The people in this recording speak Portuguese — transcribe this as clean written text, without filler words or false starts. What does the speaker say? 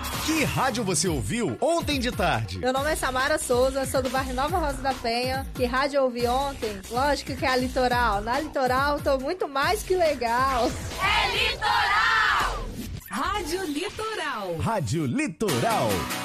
Que rádio você ouviu ontem de tarde? Meu nome é Samara Souza, sou do bairro Nova Rosa da Penha. Que rádio eu ouvi ontem? Lógico que é a Litoral. Na Litoral tô muito mais que legal. É Litoral! Rádio Litoral. Rádio Litoral.